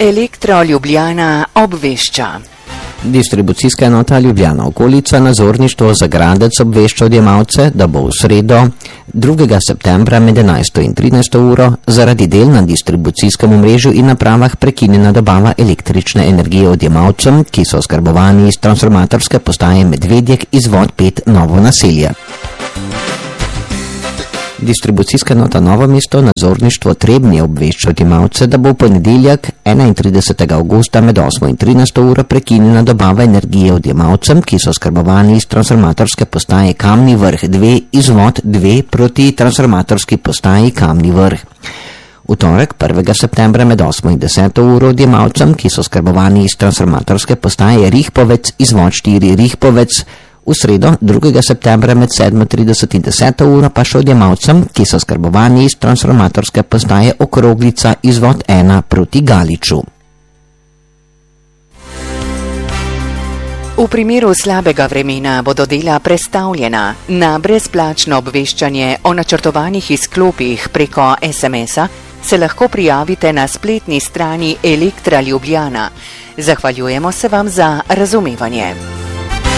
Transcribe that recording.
Elektro Ljubljana obvešča. Distribucijska enota Ljubljana okolica Nadzorništvo za Gradec obvešča odjemalce, da bo v sredo 2. septembra med 11. in 13. uro zaradi del na distribucijskem omrežju in napravah prekinjena dobava električne energije odjemalcem, ki so oskrbovani iz transformatorske postaje Medvedjek izvod 5 Novo naselje. Distribucijska enota Novo mesto Nadzorništvo Trebnje obvešča odjemalce, da bo v ponedeljek 31. avgusta med 8. in 13. uro prekinjena dobava energije odjemalcem, ki so oskrbovani iz transformatorske postaje Kamni vrh 2 izvod 2 proti transformatorski postaji Kamni vrh. V torek 1. septembra med 8. in 10. uro odjemalcem, ki so oskrbovani iz transformatorske postaje Rihpovec izvod 4 Rihpovec. V sredo 2. septembra med 7.30 in 10. uro pa še odjemalcem, ki so skrbovani iz transformatorske postaje Okroglica izvod 1 proti Galiču. V primeru slabega vremena bodo dela prestavljena. Na brezplačno obveščanje o načrtovanih izklopih preko SMS-a se lahko prijavite na spletni strani Elektra Ljubljana. Zahvaljujemo se vam za razumevanje.